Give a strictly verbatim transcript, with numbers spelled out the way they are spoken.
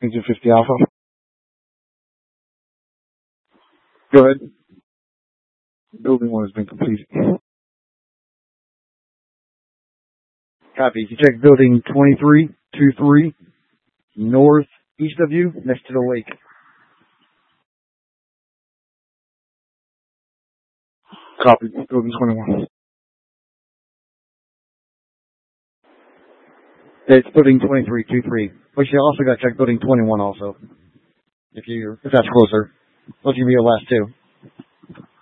Engine fifty Alpha. Go ahead. Building one has been completed. Copy. You check building twenty-three twenty-three northeast of you, next to the lake. Copy. Building twenty-one. It's building twenty-three twenty-three. But you also got to check building twenty-one also. If you if that's closer. Those can be your last two.